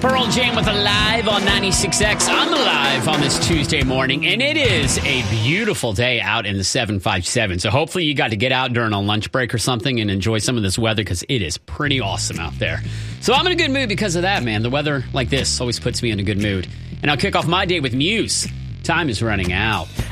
Pearl Jam with Alive on 96X. I'm alive on this Tuesday morning, and it is a beautiful day out in the 757. So hopefully you got to get out during a lunch break or something and enjoy some of this weather because it is pretty awesome out there. So I'm in a good mood because of that, man. The weather like this always puts me in a good mood. And I'll kick off my day with Muse. Time is running out.